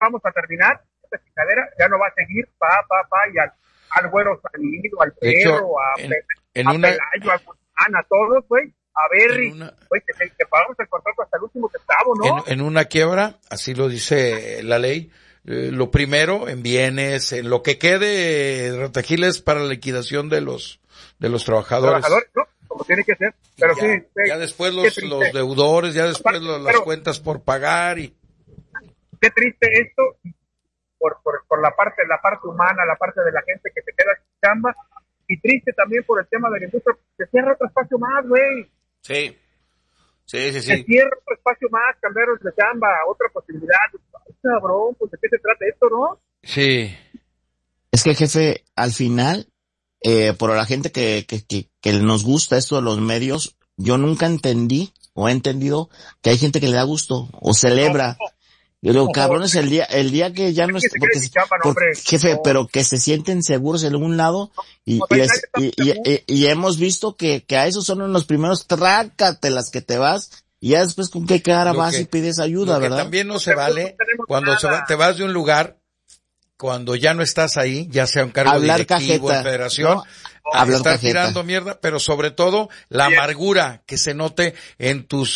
vamos a terminar, esta chingadera ya no va a seguir, y al Güero Salido, al Perro, Pelayo, a Guzmán, a todos, güey, a Berry, güey, que pagamos el contrato hasta el último centavo, ¿no? En una quiebra, así lo dice la ley, lo primero en bienes, en lo que quede retagiles para la liquidación de los trabajadores. ¿No? Como tiene que ser, pero ya después los deudores, ya después las cuentas por pagar y... Qué triste esto, por la parte humana, la parte de la gente que se queda sin chamba, y triste también por el tema de la industria, se cierra otro espacio más, güey. Sí. Se cierra otro espacio más, cambiaron de chamba, otra posibilidad. Cabrón, pues de qué se trata esto, ¿no? Sí. Es que, jefe, al final, por la gente que nos gusta esto de los medios, yo nunca entendí o he entendido que hay gente que le da gusto o celebra. Yo digo, cabrones, el día que ya no es, jefe, pero que se sienten seguros en algún lado y hemos visto que a esos son los primeros trácatelas que te vas y ya después con qué cara vas y pides ayuda, ¿verdad? También no se vale cuando te vas de un lugar, cuando ya no estás ahí, ya sea un cargo directivo en federación, ¿no? Estás tirando mierda, pero sobre todo la amargura que se note en tus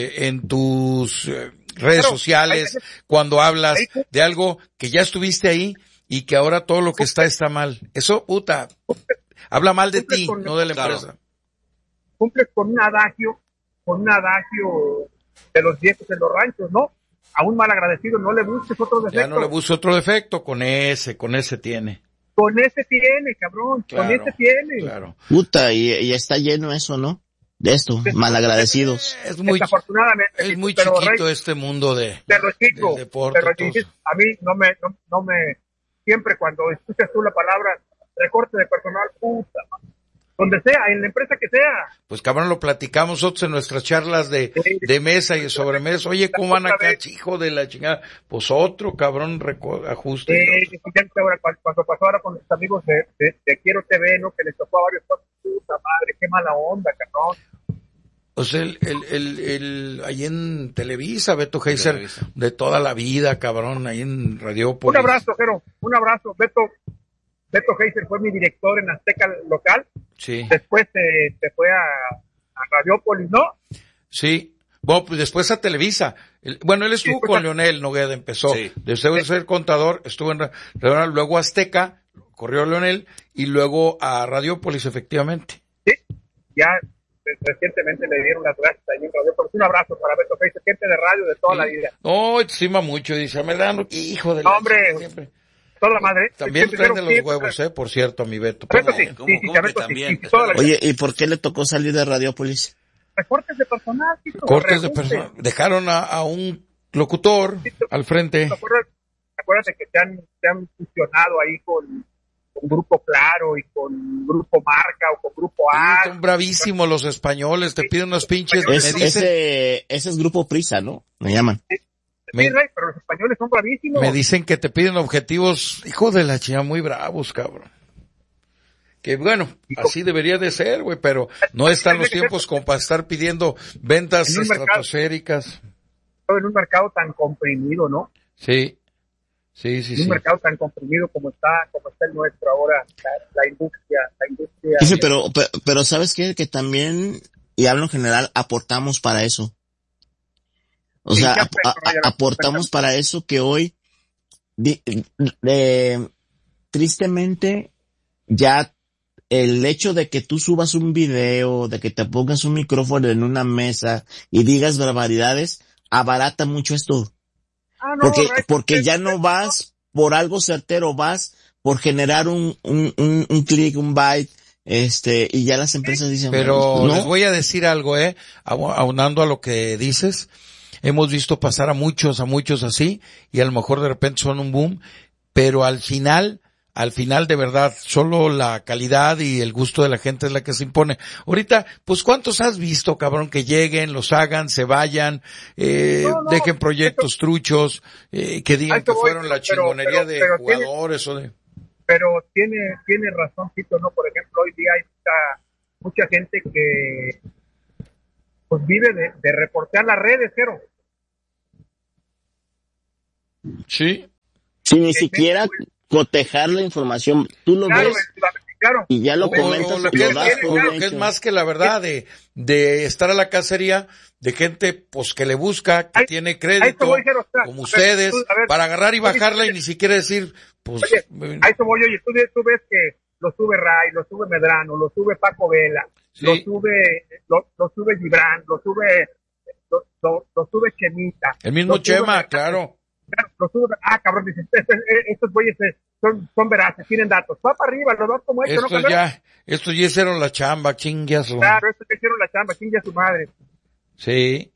redes sociales, cuando hablas de algo que ya estuviste ahí y que ahora todo lo que está mal. Eso, habla mal de ti, no de la empresa. Cumples con un adagio de los viejos en los ranchos, ¿no? A un mal agradecido no le busques otro defecto. Ya no le busques otro defecto, con ese tiene. Con ese tiene, cabrón, claro, con ese tiene. Claro. Y está lleno eso, ¿no? De esto, malagradecidos. Es muy chiquito este mundo del deporte. A mí no me, siempre cuando escuchas tú la palabra recorte de personal, donde sea, en la empresa que sea. Pues cabrón, lo platicamos nosotros en nuestras charlas de mesa y de sobremesa. Oye, ¿cómo van acá, hijo de la chingada? Pues otro cabrón ajuste. Cuando pasó ahora con los amigos de Quiero TV, ¿no? Que les tocó a varios cosas. Puta madre, qué mala onda, cabrón. Pues ahí en Televisa, Beto Heiser, de toda la vida, cabrón, ahí en Radiópolis. Un abrazo, Jero, Beto Heiser fue mi director en Azteca local. Sí. Después se fue a Radiópolis, ¿no? Sí. Bueno, pues después a Televisa. Él estuvo con Leonel Nogueda, empezó. Sí. Después de ser contador, estuvo luego a Azteca, corrió Leonel, y luego a Radiópolis, efectivamente. Sí, ya recientemente le dieron las gracias ahí en Radiópolis. Un abrazo para Beto Heiser, gente de radio de toda la vida. No, estima mucho, dice, me dan, hijo de la hombre, siempre. Toda la madre. También traen de los huevos, por cierto, a mi Beto. Oye, ¿y por qué le tocó salir de Radiópolis? Recortes de personal. Cortes de personal. Dejaron a un locutor al frente. Acuérdate que te han fusionado ahí con Grupo Claro y con Grupo Marca o con Grupo A. Son bravísimos los españoles, te piden unos pinches. Ese es Grupo Prisa, ¿no? Me llaman. Sí, Rey, pero los españoles son bravísimos. Me dicen que te piden objetivos, hijo de la chingada, muy bravos, cabrón. Que bueno, así debería de ser, güey, pero no están los tiempos como para estar pidiendo ventas estratosféricas. En un mercado tan comprimido, ¿no? Sí. Un mercado tan comprimido como está el nuestro ahora, la industria. Sí, pero ¿sabes qué? Que también, y hablo en general, aportamos para eso. O sea, aportamos para eso que hoy, tristemente, ya el hecho de que tú subas un video, de que te pongas un micrófono en una mesa y digas barbaridades, abarata mucho esto. Porque ya no vas por algo certero, vas por generar un clic, un byte, y ya las empresas dicen, pero ¿no? Les voy a decir algo, aunando a lo que dices. Hemos visto pasar a muchos así, y a lo mejor de repente son un boom, pero al final de verdad, solo la calidad y el gusto de la gente es la que se impone. Ahorita, pues ¿cuántos has visto, cabrón, que lleguen, los hagan, se vayan, dejen proyectos truchos, que digan que fueron la chingonería de jugadores Pero tiene razón, Tito, ¿no? Por ejemplo, hoy día hay mucha gente que pues vive de reportear las redes, Jero. Sí. Sin ni siquiera cotejar la información, tú lo ves claro. y ya lo comentas. O lo que es más que la verdad de estar a la cacería de gente pues que le busca, que tiene crédito, como ustedes, para agarrar y bajarla y ni siquiera decir, pues... Oye, a eso voy, oye, tú ves que lo sube Ray, lo sube Medrano, lo sube Paco Vela, sí. lo sube Gibran, lo sube Chemita. El mismo Chema, claro. Lo sube, cabrón, dice, estos güeyes son veraces, tienen datos. Va para arriba, los dos como estos ya hicieron la chamba, chingue a su... Claro, estos ya hicieron la chamba, chingue a su madre. Sí.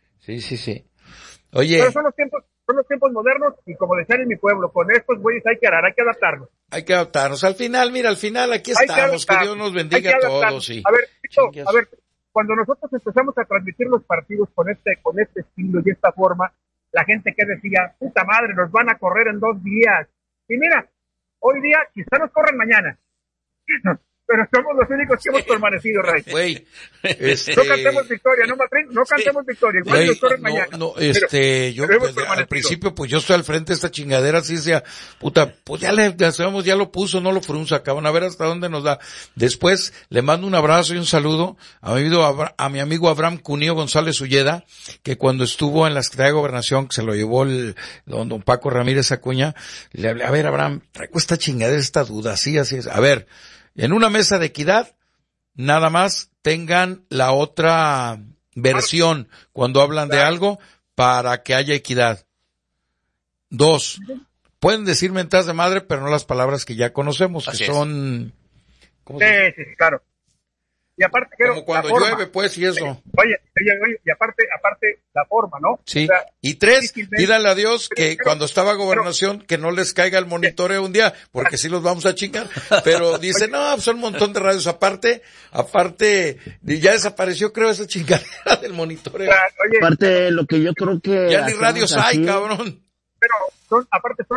Oye. Pero son los tiempos modernos y como decían en mi pueblo, con estos güeyes hay que adaptarnos. Hay que adaptarnos. Al final aquí estamos, que Dios nos bendiga a todos. Sí. A ver, cuando nosotros empezamos a transmitir los partidos con este estilo y esta forma, la gente que decía, puta madre, nos van a correr en 2 días. Y mira, hoy día quizá nos corran mañana. Pero somos los únicos que hemos permanecido, Rey. Güey, no cantemos victoria, ¿no, Matrín? No cantemos victoria, igual nos corren mañana. Yo al principio, pues yo estoy al frente de esta chingadera, así decía, puta, pues ya lo puso, no lo frunza, cabrón, a ver hasta dónde nos da. Después, le mando un abrazo y un saludo a mi amigo Abraham Cunillo González Ulleda, que cuando estuvo en la Secretaría de Gobernación, que se lo llevó el don Paco Ramírez Acuña, le hablé, a ver, Abraham, traigo esta chingadera, esta duda, así es, a ver, en una mesa de equidad, nada más tengan la otra versión cuando hablan de algo para que haya equidad. 2, pueden decir mentadas de madre, pero no las palabras que ya conocemos, que son... Sí, claro. Y aparte, como cuando llueve, pues, y eso. Oye, y aparte, la forma, ¿no? Sí. O sea, y 3, pídanle a Dios que cuando estaba gobernación, que no les caiga el monitoreo un día, porque sí los vamos a chingar. Pero dice, no, pues son un montón de radios. Aparte, ya desapareció, creo, esa chingadera del monitoreo. Oye, aparte, lo que yo creo que... Ya ni radios hay, cabrón. Pero son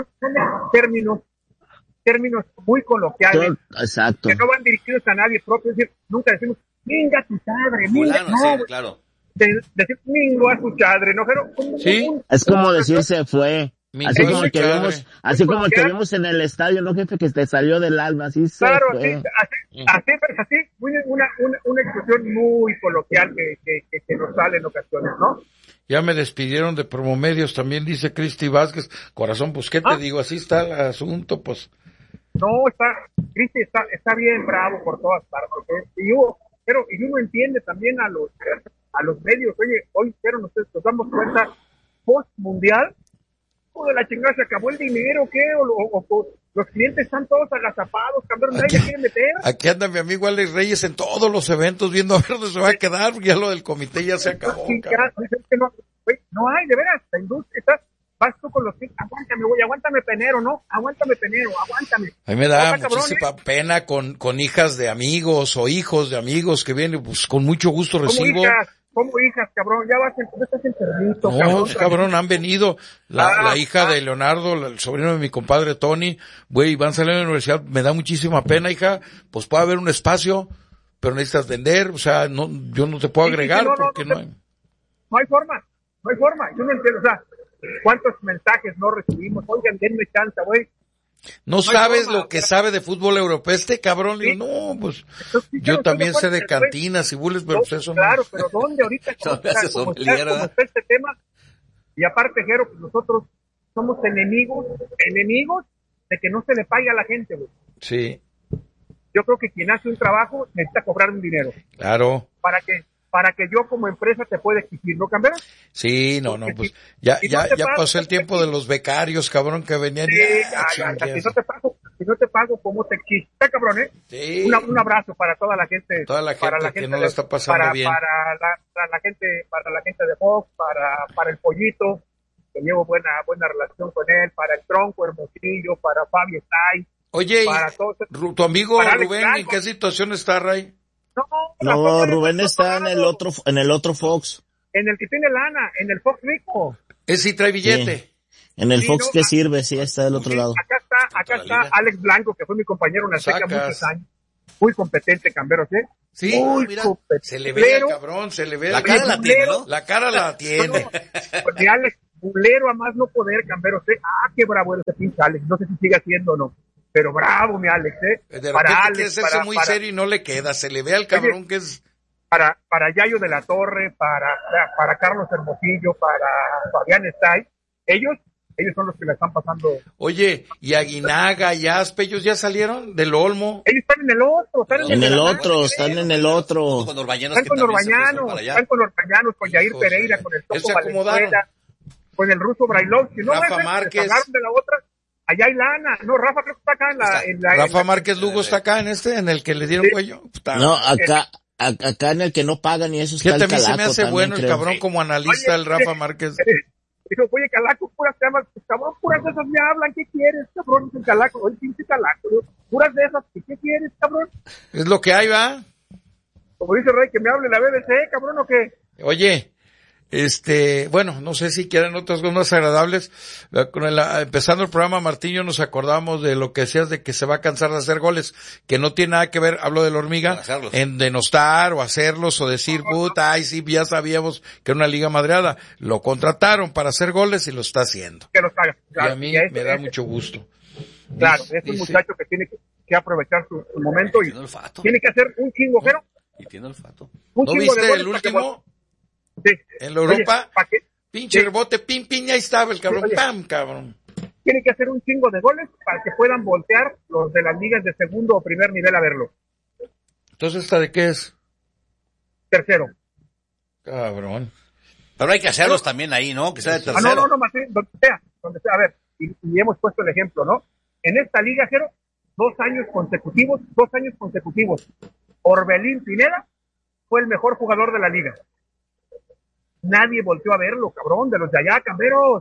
términos muy coloquiales. Exacto. Que no van dirigidos a nadie propio. Es decir, nunca decimos, venga tu chadre, no, claro. Decir mingo a su chadre, ¿no? Pero, sí. Es como decir se fue. Así como el que vimos en el estadio, ¿no, jefe? Que te salió del alma, así se claro, fue. Así, una expresión muy coloquial que nos sale en ocasiones, ¿no? Ya me despidieron de Promomedios, también dice Cristi Vázquez. Corazón, pues, ¿qué te digo? Así está el asunto, pues. No, Cristi está bien bravo por todas partes. Y uno entiende también a los medios. Oye, hoy nos damos cuenta, post-mundial, de la chingada se acabó el dinero, ¿qué? O los clientes están todos agazapados, cabrón, nadie quiere meter. Aquí anda mi amigo Alex Reyes en todos los eventos viendo a ver dónde se va a quedar, ya lo del comité ya se acabó. No hay, de veras, la industria está... Vas tú con los que, aguántame penero, ¿no? Aguántame. A mí me da muchísima pena con hijas de amigos o hijos de amigos que vienen, pues con mucho gusto recibo. ¿Cómo hijas, cabrón? Ya estás enfermito, no, cabrón, han venido la hija de Leonardo, el sobrino de mi compadre Tony, güey, van a salir a la universidad, me da muchísima pena, hija, pues puede haber un espacio, pero necesitas vender, o sea, no, yo no te puedo agregar porque no hay. No hay forma, yo no entiendo, o sea, ¿cuántos mensajes no recibimos? Oigan, denme chance, güey. ¿No sabes lo que sabe de fútbol europeo cabrón? Sí. No, pues yo también sé de cantinas y bules, pero pues eso claro, no. Pero ¿dónde ahorita? como está este tema? Y aparte, Jero, pues nosotros somos enemigos de que no se le pague a la gente, güey. Sí. Yo creo que quien hace un trabajo necesita cobrar un dinero. Claro. Para que yo como empresa te pueda exigir, ¿no, Camberos? Sí, no, pues ya pasó el tiempo de los becarios, cabrón, que venían. Sí, si no te pago, ¿cómo te exijo? Está cabrón, ¿eh? Sí. Un abrazo para toda la gente. Toda la gente que no la está pasando bien. Para la gente de Fox, para el Pollito, que llevo buena relación con él, para el Tronco Hermosillo, para Fabio Stein. Oye, para todos, tu amigo Rubén, ¿en qué situación está, Ray? No, Rubén está en el otro Fox. En el que tiene lana, en el Fox Rico. Ese sí trae billete. Sí. En el Fox que sirve, sí, está del otro lado. Acá está Alex Blanco, que fue mi compañero en la Azteca muchos años. Muy competente, Camberos, ¿eh? Sí, mira, se le ve el cabrón, se le ve. La cara la tiene, ¿no? La cara la tiene. Porque bulero a más no poder, Camberos, qué bravo era ese pinche Alex, no sé si sigue haciendo o no, pero bravo mi Alex, De para Alex, quiere hacerse muy serio y no le queda, se le ve al cabrón. Oye, que es... Para Yayo de la Torre, para Carlos Hermosillo, para Fabián Estay, ellos son los que la están pasando. Oye, y Aguinaga y Aspe, ¿ellos ya salieron del Olmo? Ellos están en el otro, están en el otro. Están con Orbañanos, con Yair Pereira, con el Topo Valenzuela, con el ruso Brailovsky. No, Rafa Márquez. De la otra. Allá hay lana. No, Rafa creo que está acá Rafa Márquez Lugo está acá en el que le dieron cuello. No, acá en el que no pagan y eso está el también Calaco. Se me hace bueno el cabrón como analista, el Rafa Márquez. Dijo, oye, Calaco, puras temas, cabrón, puras de esas me hablan, ¿qué quieres, cabrón? Dice Calaco, oye, pinche Calaco, puras de esas, ¿qué quieres, cabrón? Es lo que hay, ¿va? Como dice Rey, que me hable la BBC, cabrón, ¿o qué? Oye, bueno, no sé si quieren otras cosas más agradables. Empezando el programa, Martiño, nos acordamos de lo que decías de que se va a cansar de hacer goles, que no tiene nada que ver, hablo de la Hormiga, en denostar o hacerlos o decir, puta, ay, sí, ya sabíamos que era una liga madreada. Lo contrataron para hacer goles y lo está haciendo. Que los haga. Claro, y a mí me da mucho gusto. Claro, es un muchacho que tiene que aprovechar su momento y tiene que hacer un chingo, pero. Y tiene olfato. ¿No viste el último? Sí. En la Europa, oye, pinche rebote, pim, ahí estaba el cabrón, pam, cabrón. Tiene que hacer un chingo de goles para que puedan voltear los de las ligas de segundo o primer nivel a verlo. Entonces, ¿esta de qué es? Tercero. Cabrón. Pero hay que hacerlos también ahí, ¿no? Que sea de tercero. No, Martín, donde sea. A ver, y hemos puesto el ejemplo, ¿no? En esta liga, Jero, 2 años consecutivos. Orbelín Pineda fue el mejor jugador de la liga. Nadie volteó a verlo, cabrón, de los de allá, Camberos.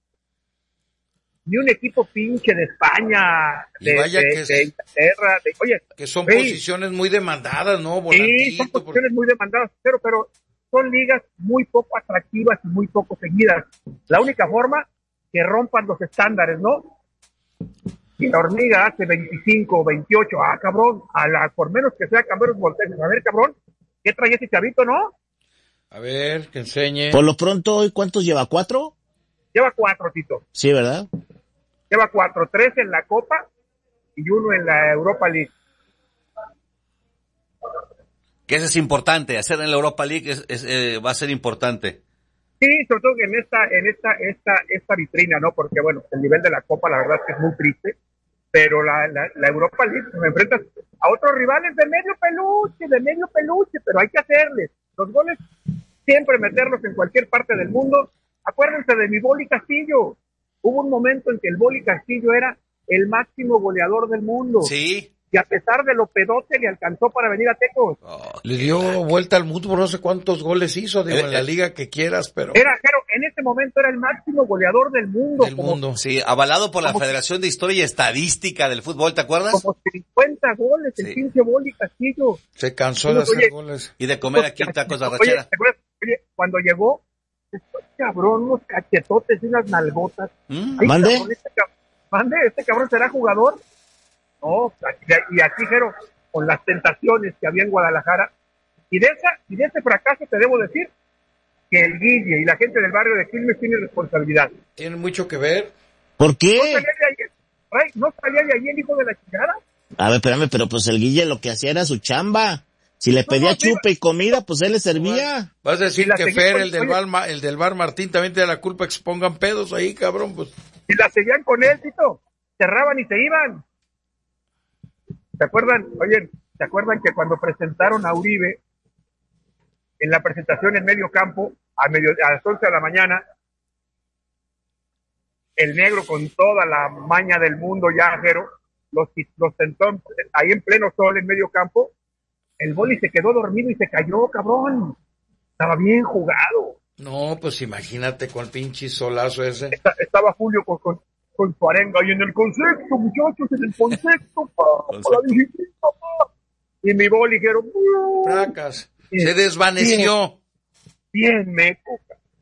Ni un equipo pinche de España, de Inglaterra, oye. Que son posiciones muy demandadas, ¿no? Sí, son posiciones muy demandadas, pero son ligas muy poco atractivas y muy poco seguidas. La única forma que rompan los estándares, ¿no? Si la Hormiga hace 25, 28, cabrón, por menos que sea Camberos volteos. A ver, cabrón, ¿qué trae ese chavito, no? A ver, que enseñe. Por lo pronto, ¿hoy cuántos lleva? ¿4? Lleva 4, Tito. Sí, ¿verdad? Lleva 4, 3 en la Copa y 1 en la Europa League. Que eso es importante, hacer en la Europa League va a ser importante. Sí, sobre todo en esta vitrina, ¿no? Porque, bueno, el nivel de la Copa, la verdad es que es muy triste, pero la Europa League, me enfrentas a otros rivales de medio peluche, pero hay que hacerles. Los goles, siempre meterlos en cualquier parte del mundo. Acuérdense de mi Boli Castillo. Hubo un momento en que el Boli Castillo era el máximo goleador del mundo. Sí. Y a pesar de lo pedote, le alcanzó para venir a Tecos. Le dio vuelta al mundo, no sé cuántos goles hizo, en la liga que quieras, pero... En ese momento era el máximo goleador del mundo. Sí, avalado por la Federación de Historia y Estadística del Fútbol, ¿te acuerdas? Como 50 goles, el pinche Boli Castillo. Se cansó de hacer goles. Y de comer aquí tacos de arrachera. Oye, cuando llegó, cabrón, unos cachetotes y unas nalgotas. ¿Mande? Este cabrón será jugador. No, y aquí, Jero, con las tentaciones que había en Guadalajara, y de ese fracaso te debo decir que el Guille y la gente del barrio de Quilmes tienen responsabilidad. Tienen mucho que ver. ¿Por qué? ¿No salía de ahí el hijo de la chingada? A ver, espérame, pero pues el Guille lo que hacía era su chamba. Si le pedía chupe y comida, pues él le servía. Vas a decir que Fer, el del bar Martín, también tiene la culpa que se pongan pedos ahí, cabrón, pues. Y la seguían con él, Tito. Cerraban y se iban. ¿Se acuerdan? Oye, ¿se acuerdan que cuando presentaron a Uribe en la presentación en medio campo a las 11 de la mañana, el negro con toda la maña del mundo ya, Jero, los sentó ahí en pleno sol en medio campo, el Boli se quedó dormido y se cayó, cabrón. Estaba bien jugado. No, pues imagínate con el pinche solazo ese. Estaba Julio con su arenga y en el concepto, muchachos, en el concepto, para la disciplina, y mi Boli, Jero, fracas. Se desvaneció. Bien meco.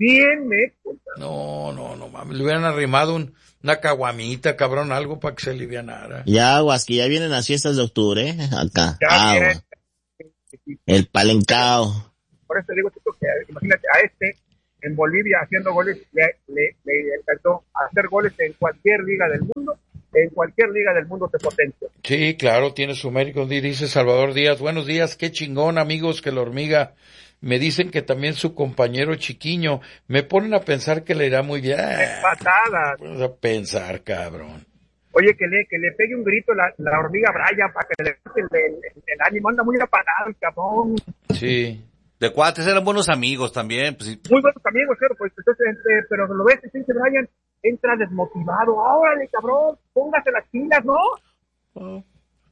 No, mames, le hubieran arrimado una caguamita, cabrón, algo para que se alivianara. Y aguas, que ya vienen las fiestas de octubre, acá. El palencao. Por eso digo, Tito, que imagínate, a en Bolivia haciendo goles, le encantó hacer goles en cualquier liga del mundo. En cualquier liga del mundo se potencia. Sí, claro, tiene su mérito, dice Salvador Díaz. Buenos días, qué chingón, amigos, que la hormiga. Me dicen que también su compañero Chiquiño. Me ponen a pensar que le irá muy bien. Patadas. Vamos a pensar, cabrón. Oye, que le pegue un grito la hormiga Brian para que le el ánimo. Anda muy apagado el cabrón. Sí. De cuates, eran buenos amigos también. Pues, sí. Muy buenos amigos, pues entonces, pero lo ves, dice Brian, entra desmotivado. Órale, cabrón, póngase las pilas, ¿no?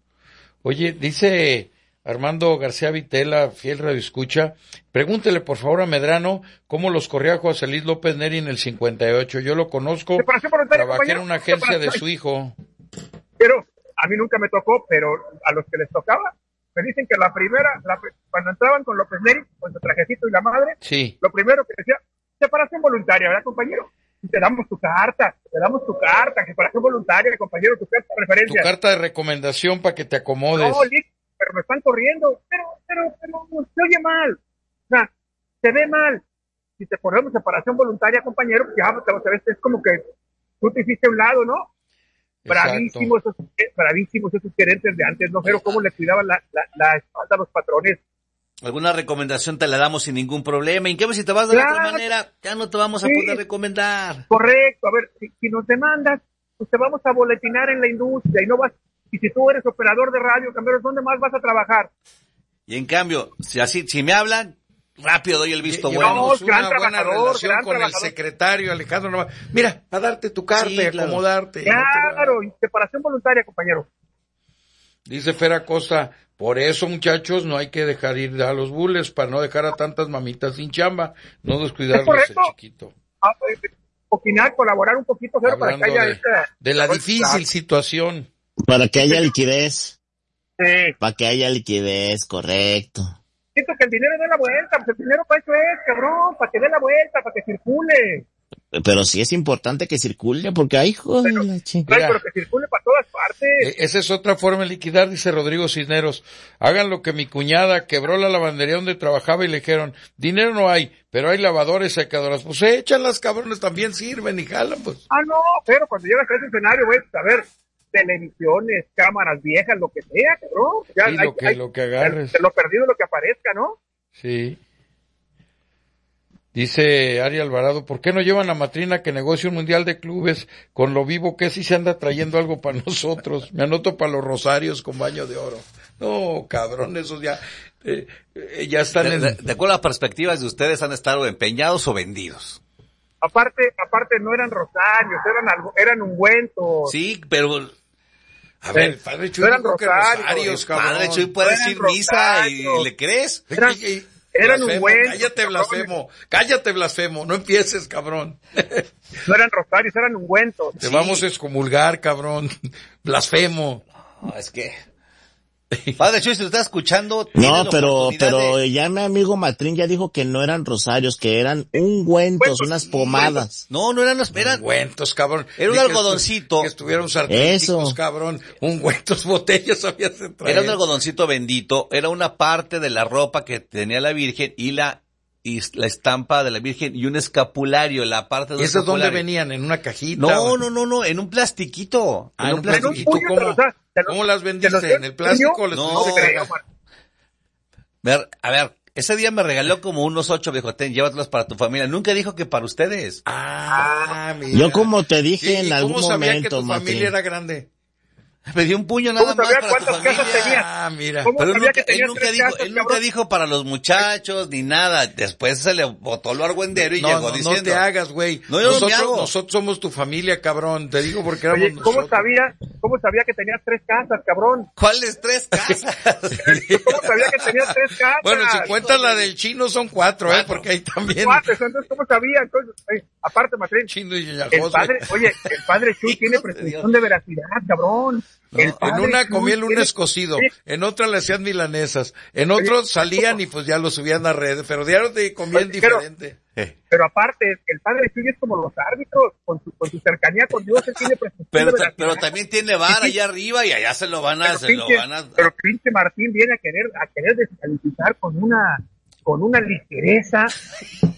Oye, dice Armando García Vitela, fiel radioescucha, pregúntele por favor a Medrano cómo los corría José Luis López Neri en el 58. Yo lo conozco, trabajé en una agencia de su hijo. Pero a mí nunca me tocó, pero a los que les tocaba, me dicen que cuando entraban con López Neri, con su trajecito y la madre, sí, lo primero que decía, separación voluntaria, ¿verdad, compañero? Te damos tu carta, separación voluntaria, compañero, tu carta de referencia. Tu carta de recomendación para que te acomodes. No, pero me están corriendo, pero se oye mal, o sea, se ve mal. Si te ponemos separación voluntaria, compañero, ya es como que tú te hiciste a un lado, ¿no? Bravísimos esos gerentes de antes, ¿no? Pero cómo le cuidaban la espalda a los patrones. Alguna recomendación te la damos sin ningún problema. ¿En qué si te vas de otra manera? Ya no te vamos a poder recomendar. Correcto. A ver, si nos demandas, pues te vamos a boletinar en la industria y no vas. Y si tú eres operador de radio, campeones, ¿dónde más vas a trabajar? Y en cambio, si me hablan, rápido doy el visto bueno. Vamos, una buena relación con el secretario Alejandro Navarro. Mira, a darte tu carta y acomodarte. Claro, y separación voluntaria, compañero. Dice Fer Acosta, por eso, muchachos, no hay que dejar ir a los bules, para no dejar a tantas mamitas sin chamba, no descuidarles el chiquito. Opinar, colaborar un poquito, pero para que haya de la difícil situación. Para que haya liquidez. Sí. Para que haya liquidez, correcto. Siento que el dinero dé la vuelta, pues el dinero para eso es, cabrón, para que dé la vuelta, para que circule. Pero sí es importante que circule, porque hay joder la chingada. Pero que circule para todas partes. Esa es otra forma de liquidar, dice Rodrigo Cisneros. Hagan lo que mi cuñada quebró la lavandería donde trabajaba y le dijeron, dinero no hay, pero hay lavadores, secadoras. Pues échanlas, cabrones, también sirven y jalan, pues. No, pero cuando llegas a ese escenario, güey, a ver, televisiones, cámaras viejas, lo que sea, cabrón. Ya sí, lo que agarres. Lo perdido, lo que aparezca, ¿no? Sí. Dice Ari Alvarado, ¿por qué no llevan a Matrina que negocie un mundial de clubes con lo vivo que sí se anda trayendo algo para nosotros? Me anoto para los rosarios con baño de oro. No, cabrón, esos ya están de acuerdo a las perspectivas de ustedes, ¿han estado empeñados o vendidos? Aparte no eran rosarios, eran ungüentos. Sí, pero... A ver, el Padre Chuy dijo que rosarios, cabrón. Padre Chuy puede decir misa y le crees. Eran ungüentos. Cállate, blasfemo, no empieces, cabrón. No eran rosarios, eran ungüentos. Te vamos a excomulgar, cabrón. Blasfemo. No, es que... Padre Chuy, si lo está escuchando... No, pero ya mi amigo Matrín ya dijo que no eran rosarios, que eran ungüentos, unas pomadas. No eran ungüentos, cabrón. Era un algodoncito. Que estuvieron sarcíticos, cabrón. Ungüentos, botellas había traído. Era un algodoncito bendito, era una parte de la ropa que tenía la Virgen y la estampa de la Virgen y un escapulario, la parte de ¿Esos dónde venían? ¿En una cajita? No, en un plastiquito. En un plastiquito. ¿Cómo las vendiste? ¿En el plástico? No, a ver, ese día me regaló como unos 8, dijo, llévatelos para tu familia. Nunca dijo que para ustedes. Mira. Yo como te dije en algún momento, ¿cómo sabía que tu familia era grande? Me dio un puño nada más para tu familia. Mira. Pero él nunca dijo para los muchachos ni nada. Después se le botó lo argüendero y llegó diciendo. No te hagas, güey. No, yo no me hago. Nosotros somos tu familia, cabrón. Te digo porque éramos nosotros. ¿Cómo sabía que tenías 3 casas, cabrón? ¿Cuáles 3 casas? ¿Cómo sabía que tenías 3 casas? Bueno, si cuentas la del chino son 4, porque ahí también. 4, entonces ¿cómo sabía? Entonces, aparte, Matrín. Chino y el padre Chuy tiene presunción de veracidad, cabrón. En una comía el lunes cocido, en otra le hacían milanesas, en otros salían y pues ya lo subían a redes, pero diario te comían diferente. Pero aparte, el padre Chuy es como los árbitros, con su cercanía con Dios, él tiene presunción de pero también tiene vara allá arriba y allá se lo van a... Pero pinche Martín viene a querer descalificar con una ligereza.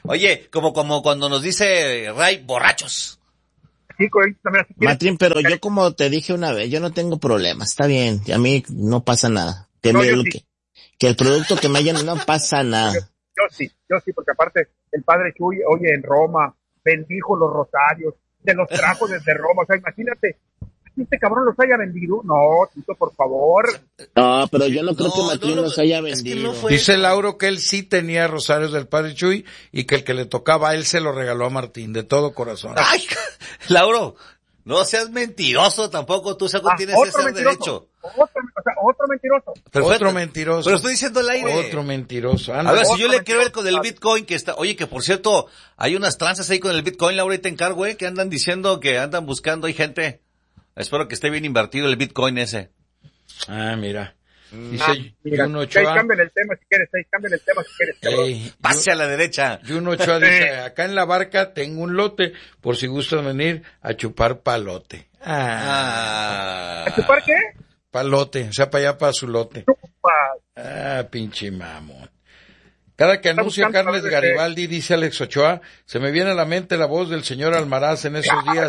Oye, como cuando nos dice Ray, borrachos. Sí, también así. Matrín, pero yo como te dije una vez, yo no tengo problemas, está bien, a mí no pasa nada. Que el producto que me hayan, no pasa nada. Yo sí, porque aparte el padre Chuy, oye, en Roma, bendijo los rosarios, se los trajo desde Roma, o sea, imagínate, este cabrón los haya vendido. No, Tito, por favor. No, pero yo no creo que Matrín los haya vendido. Es que dice Lauro que él sí tenía rosarios del padre Chuy y que el que le tocaba a él se lo regaló a Martín, de todo corazón. Ay, Lauro, no seas mentiroso tampoco, tú según tienes ese derecho. Otro mentiroso. Perfecto. Otro mentiroso. Pero estoy diciendo al aire. Otro mentiroso. A ver, si yo le quiero ver con el Bitcoin que está, oye, que por cierto, hay unas tranzas ahí con el Bitcoin, Laura, y te encargo, que andan diciendo que andan buscando, hay gente. Espero que esté bien invertido el Bitcoin ese. Ah, mira. Dice Juno Ochoa. Cambien el tema si quieres. Pase a la derecha. Juno Ochoa dice, acá en la barca tengo un lote, por si gustan venir a chupar palote. ¿A chupar qué? Palote, o sea, para allá, para su lote. Pinche mamón. Cada que anuncio Carles Garibaldi, dice Alex Ochoa, se me viene a la mente la voz del señor Almaraz en esos días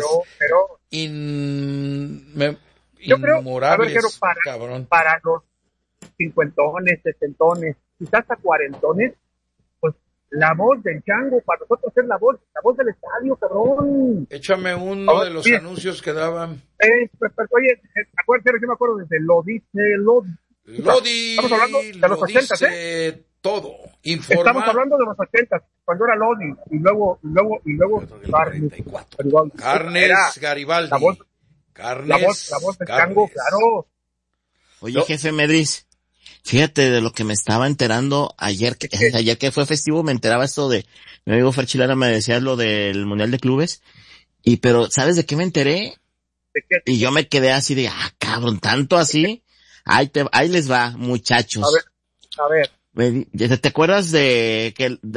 yo creo, inmemorables, para los cincuentones, sesentones, quizás hasta cuarentones, pues la voz del chango, para nosotros es la voz del estadio, cabrón. Échame uno de los anuncios que daban. Oye, acuérdate, yo me acuerdo desde Lodi. Estamos hablando de los 80, todo. Informa. Estamos hablando de los 80, cuando era Lodi, y luego Carles Garibaldi. La voz del chango, claro. Oye, jefe Medris, fíjate de lo que me estaba enterando ayer que fue festivo, me enteraba esto de, mi amigo Ferchilara me decía lo del Mundial de Clubes, pero ¿sabes de qué me enteré? ¿De qué? Y yo me quedé así de, cabrón, tanto así, ahí les va, muchachos. A ver. ¿Te acuerdas de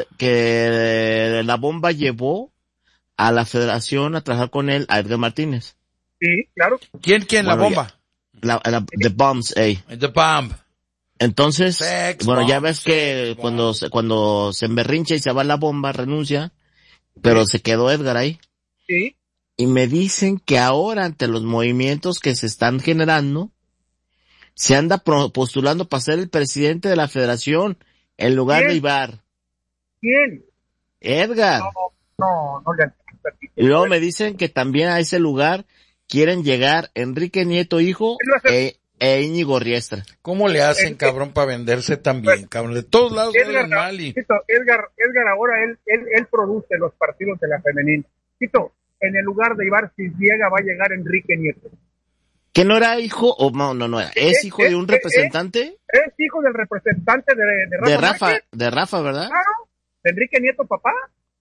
que la bomba llevó a la federación a trabajar con él a Edgar Martínez? Sí, claro. ¿Quién, la bomba? The Bombs, The Bomb. Entonces, ya ves que cuando se emberrincha y se va la bomba, renuncia, pero se quedó Edgar ahí. Sí. Y me dicen que ahora, ante los movimientos que se están generando, se anda postulando para ser el presidente de la federación en lugar de Ibar. ¿Quién? Edgar. No le. Y luego me dicen que también a ese lugar quieren llegar Enrique Nieto hijo e Íñigo Riestra. ¿Cómo le hacen, cabrón, para venderse tan bien, cabrón? De todos lados Edgar, mal y... Edgar ahora él produce los partidos de la femenina. Tito, en el lugar de Ibar Cisniega va a llegar Enrique Nieto. ¿Que no era hijo? No era. ¿Es hijo de un representante? Es hijo del representante de Rafa. De Rafa, ¿verdad? Claro, de Enrique Nieto, papá.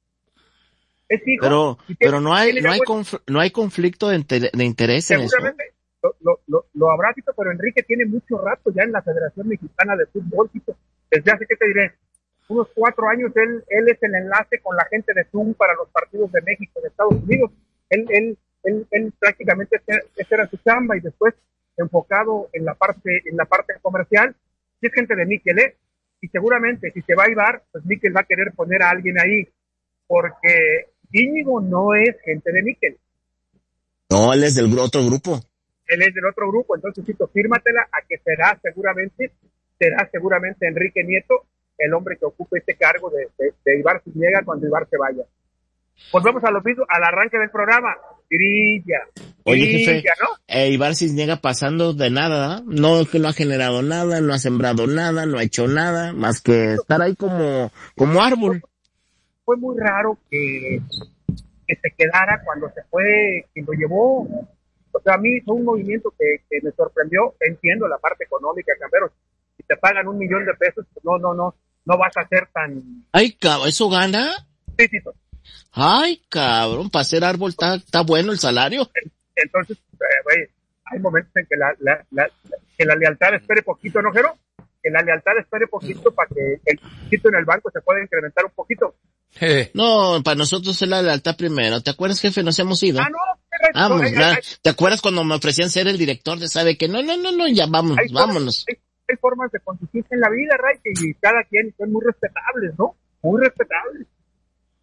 Es hijo. Pero no hay conflicto de interés en eso. Seguramente lo habrá, Tito, pero Enrique tiene mucho rato ya en la Federación Mexicana de Fútbol, Tito. Desde hace, ¿qué te diré? Unos 4 años él es el enlace con la gente de Zoom para los partidos de México, de Estados Unidos. Él prácticamente esa era su chamba, y después enfocado en la parte comercial. Si es gente de Miquel, y seguramente si se va a Ibar, pues Miquel va a querer poner a alguien ahí, porque Íñigo no es gente de Miquel. No, él es del otro grupo. Él es del otro grupo, entonces, Tito, fírmatela a que será seguramente Enrique Nieto el hombre que ocupe este cargo de Ibar Cisniega cuando Ibar se vaya. Volvemos a lo mismo, al arranque del programa. Grilla. Oye, jefe, ¿no? Ibar Cisniega pasando de nada, no ha generado nada, no ha sembrado nada, no ha hecho nada, más que estar ahí como árbol. Fue muy raro que se quedara cuando se fue, quien lo llevó. O sea, a mí fue un movimiento que me sorprendió. Entiendo la parte económica, Camberos. Si te pagan $1 millón, pues no vas a ser tan... Ay, cabrón, ¿eso gana? Sí, Tito. Ay, cabrón, para ser árbol está bueno el salario. Entonces, hay momentos en que la lealtad espere poquito, ¿no, Jero? Que la lealtad espere poquito para que el poquito en el banco se pueda incrementar un poquito. No, para nosotros es la lealtad primero. ¿Te acuerdas, jefe? Nos hemos ido. No. ¿Te acuerdas cuando me ofrecían ser el director de sabe que no, ya vámonos? Hay formas de conducirse en la vida, Ray, y cada quien son muy respetables, ¿no? Muy respetables.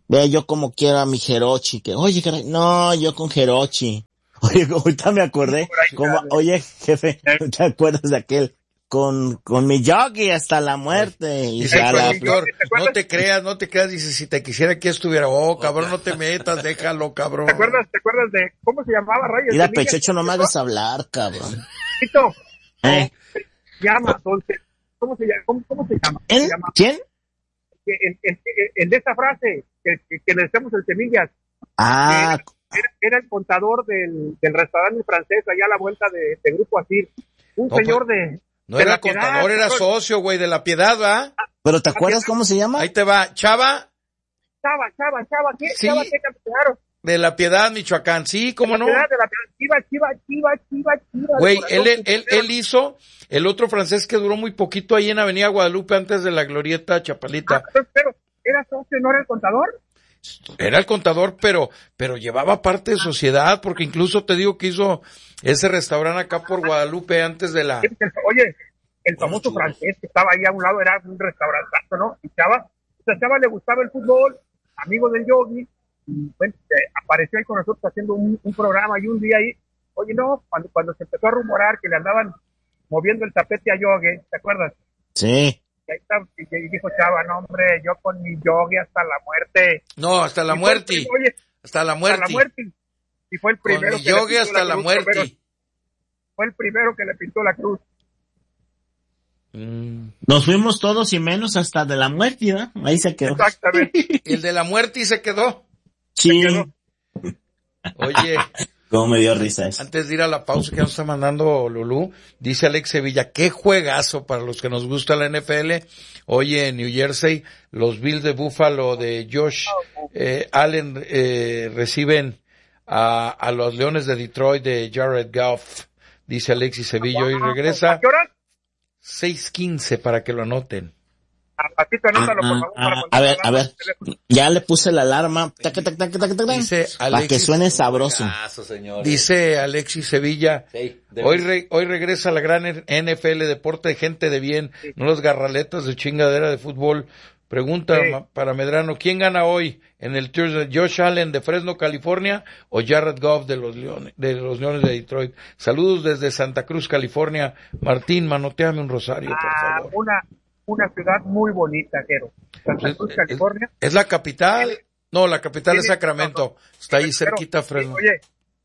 Ve, yo como quiero a mi Jerochi, que, oye, caray, no, yo con Jerochi. Oye, ahorita me acordé, como, oye, jefe, ¿te acuerdas de aquel? Con mi Yogi hasta la muerte. Y dice el productor, no te creas, dice, si te quisiera aquí estuviera, cabrón, no te metas, déjalo, cabrón. ¿Te acuerdas de, cómo se llamaba, Reyes? Mira, Pechocho, no me hagas hablar, cabrón. Tito, se llama, entonces, ¿cómo se llama? ¿Quién? El de esa frase, que le decimos el Semillas. Ah. Era el contador del restaurante francés, allá a la vuelta de Grupo Asir. Un señor de... No era contador, era socio, güey, de La Piedad, ¿va? ¿Pero te acuerdas cómo se llama? Ahí te va, Chava. Chava, ¿qué? Sí, Chava, ¿qué campeonaron? de La Piedad, Michoacán, sí, ¿cómo no? De la Chiva. Güey, él hizo el otro francés que duró muy poquito ahí en Avenida Guadalupe antes de la Glorieta Chapalita. Pero, ¿era socio, no era el contador? Era el contador, pero llevaba parte de sociedad, porque incluso te digo que hizo ese restaurante acá por Guadalupe antes de la... Oye, el famoso francés que estaba ahí a un lado era un restaurantazo, ¿no? Y Chava le gustaba el fútbol, amigo del Yogi, y bueno, apareció ahí con nosotros haciendo un programa, y un día ahí, oye, no, cuando se empezó a rumorar que le andaban moviendo el tapete a Yogi, ¿te acuerdas? Sí. Y ahí está, y dijo Chava, no, hombre, yo con mi Yogi hasta la muerte. No, hasta la muerte. Oye, hasta la muerte. Y fue el primero. Con mi Yogi hasta la muerte. Fue el primero que le pintó la cruz. Nos fuimos todos y menos hasta de la muerte, ¿no? Ahí se quedó. Exactamente. El de la muerte y se quedó. Sí. Oye. Cómo me dio risa eso. Antes de ir a la pausa que nos está mandando Lulú, dice Alex Sevilla, qué juegazo para los que nos gusta la NFL. Oye, en New Jersey, los Bills de Buffalo de Josh Allen reciben a los Leones de Detroit de Jared Goff. Dice Alexis Sevilla, hoy regresa. ¿A qué hora? 6:15 para que lo anoten. A ver, ya le puse la alarma. Dice Alexis, para que suene sabroso. Dice Alexis Sevilla, sí, hoy regresa la gran NFL, deporte de gente de bien, no los garraletas de chingadera de fútbol. Pregunta para Medrano, ¿quién gana hoy en el Tour de Josh Allen de Fresno, California, o Jared Goff de los Leones de Detroit? Saludos desde Santa Cruz, California. Martín, manoteame un rosario, por favor. Una ciudad muy bonita, Jero. Santa Cruz, California. ¿Es la capital? No, la capital es Sacramento. Está ahí cerquita Fresno. Oye,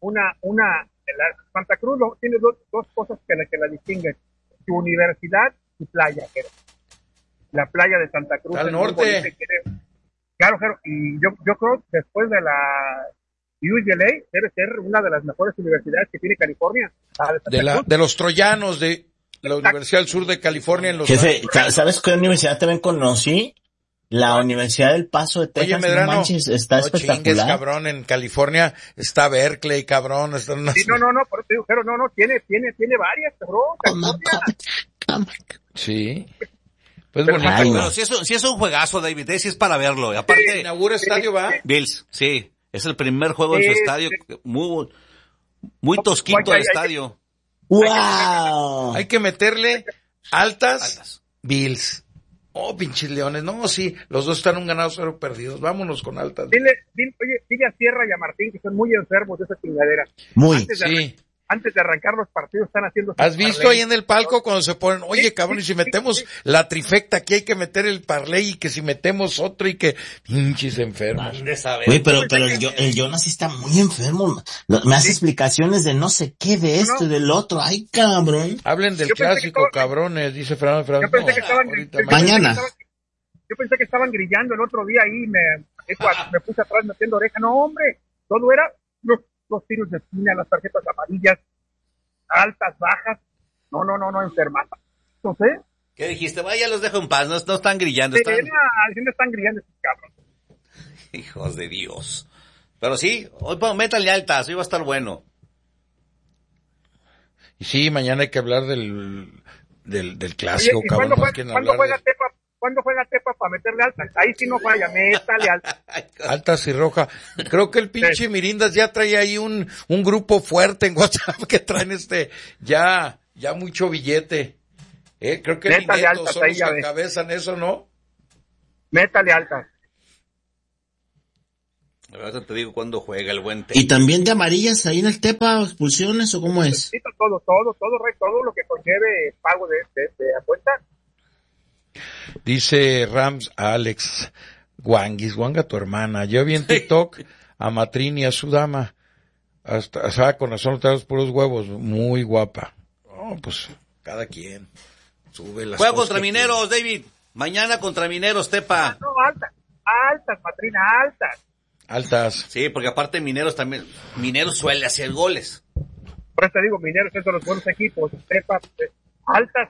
Santa Cruz tiene dos cosas que la distinguen. Su universidad y playa, Jero. La playa de Santa Cruz. Al norte. Claro, Jero. Y yo creo que después de la UCLA debe ser una de las mejores universidades que tiene California. De los troyanos de la Universidad del Sur de California en los... Jefe, ¿sabes qué universidad también conocí? La Universidad del Paso de Texas. Oye, Medrano, no manches, está espectacular. Chingues, cabrón, en California está Berkeley, cabrón. Está una... Sí, no, por eso te digo, pero no, tiene varias, cabrón. Sí. Pues bonito. Pero si es un juegazo, David, si es para verlo. Aparte, inaugura estadio, ¿va? Bills, sí. Es el primer juego en su estadio. Muy tosquito el estadio. ¡Wow! Hay que meterle altas. Bills. Oh, pinches Leones. No, sí, los dos están un ganado, 0 perdidos. Vámonos con altas. Dile a Sierra y a Martín que son muy enfermos de esa chingadera. Antes de arrancar los partidos están haciendo... ¿Has visto ahí en el palco cuando se ponen, oye, cabrón, y si metemos la trifecta aquí hay que meter el parlay, y que si metemos otro y que... Pinches enfermos. Güey, pero el Jonas sí está muy enfermo. Me hace explicaciones de no sé qué, de esto y del otro. Ay, cabrón. Hablen del clásico, cabrones, dice Fernando. Yo pensé que estaban... Mañana. Yo pensé que estaban grillando el otro día ahí, me puse atrás metiendo oreja. No, hombre, todo era... los tiros de esquina, las tarjetas amarillas, altas, bajas, no, enfermas. Entonces, ¿qué dijiste? Vaya, los dejo en paz, no están grillando. Están grillando estos cabros. Hijos de Dios. Pero sí, hoy métanle altas, hoy va a estar bueno. Y sí, mañana hay que hablar del clásico, cabrón. ¿Cuándo juega Tepa para meterle altas? Ahí sí no falla, métale altas. Altas y roja. Creo que el pinche Mirindas ya trae ahí un grupo fuerte en WhatsApp que traen ya mucho billete. Creo que ni netos son los que encabezan eso, ¿no? Métale altas. Ahora te digo cuándo juega el buen Tepa. ¿Y también de amarillas ahí en el Tepa, expulsiones o cómo es? Todo, Rey, todo lo que conlleve pago de apuesta. Dice Rams a Alex, Guanga tu hermana. Yo vi en TikTok a Matrín y a su dama. Hasta, o sea, con razón trae los puros huevos. Muy guapa. Oh, pues, cada quien sube las Juega cosas contra Mineros, David. Mañana contra Mineros, Tepa. No, altas, Matrina, altas. Sí, porque aparte Mineros suele hacer goles. Por eso te digo, Mineros es de los buenos equipos. Tepa, altas.